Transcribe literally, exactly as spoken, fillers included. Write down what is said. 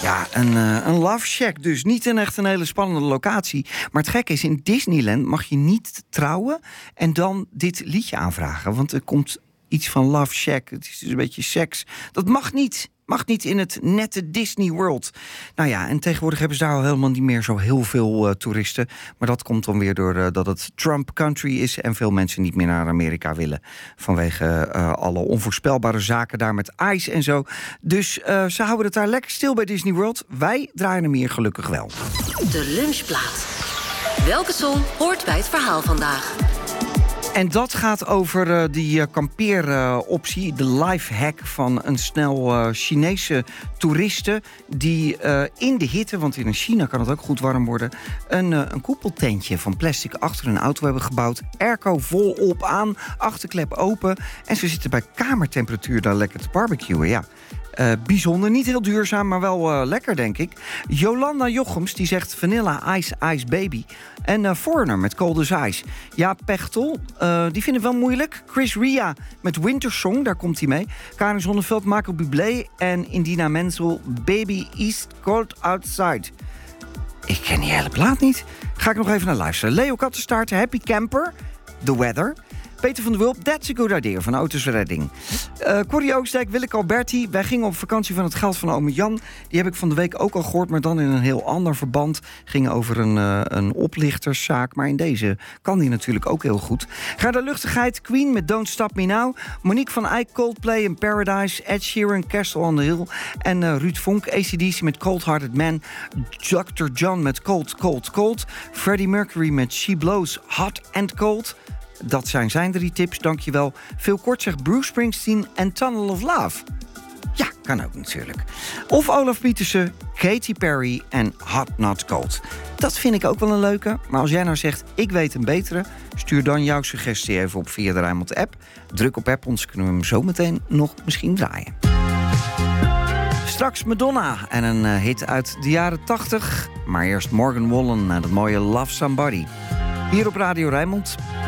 Ja, een, uh, een Love Shack dus. Niet een echt een hele spannende locatie. Maar het gekke is, in Disneyland mag je niet trouwen en dan dit liedje aanvragen. Want er komt iets van Love Shack. Het is dus een beetje seks. Dat mag niet. Mag niet in het nette Disney World. Nou ja, en tegenwoordig hebben ze daar al helemaal niet meer zo heel veel uh, toeristen. Maar dat komt dan weer door uh, dat het Trump country is en veel mensen niet meer naar Amerika willen. Vanwege uh, alle onvoorspelbare zaken daar met ICE en zo. Dus uh, ze houden het daar lekker stil bij Disney World. Wij draaien hem hier gelukkig wel. De lunchplaat. Welke song hoort bij het verhaal vandaag? En dat gaat over uh, die uh, kampeeroptie, uh, de lifehack van een snel uh, Chinese toeriste die uh, in de hitte, want in China kan het ook goed warm worden, een, uh, een koepeltentje van plastic achter een auto hebben gebouwd. Airco volop aan, achterklep open en ze zitten bij kamertemperatuur daar lekker te barbecuen, ja. Uh, bijzonder, niet heel duurzaam, maar wel uh, lekker, denk ik. Jolanda Jochems, die zegt Vanilla Ice Ice Baby. En uh, Foreigner met Cold as Ice. Ja, Pechtel, uh, die vinden het wel moeilijk. Chris Ria met Winter Song, daar komt hij mee. Karin Zonneveld, Michael Bublé en Indina Menzel, Baby East Cold Outside. Ik ken die hele plaat niet. Ga ik nog even naar luisteren. Leo Kattenstaart, Happy Camper, The Weather. Peter van der Wulp, That's a Good Idea van Auto's Redding. Uh, Corrie Oostdijk, Willeke Alberti. Wij gingen op vakantie van het geld van ome Jan. Die heb ik van de week ook al gehoord, maar dan in een heel ander verband. Ging over een, uh, een oplichterszaak, maar in deze kan die natuurlijk ook heel goed. Ga de luchtigheid, Queen met Don't Stop Me Now. Monique van Eyck, Coldplay in Paradise. Ed Sheeran, Castle on the Hill. En uh, Ruud Vonk, A C D C met Cold Hearted Man. doctor John met Cold, Cold, Cold. Freddie Mercury met She Blows, Hot and Cold. Dat zijn zijn drie tips, dankjewel. Veel kort zegt Bruce Springsteen en Tunnel of Love. Ja, kan ook natuurlijk. Of Olaf Pietersen, Katy Perry en Hot Not Cold. Dat vind ik ook wel een leuke. Maar als jij nou zegt, ik weet een betere, stuur dan jouw suggestie even op via de Rijnmond app. Druk op app, ons kunnen we hem zo meteen nog misschien draaien. Straks Madonna en een uh, hit uit de jaren tachtig. Maar eerst Morgan Wallen en het mooie Love Somebody. Hier op Radio Rijnmond.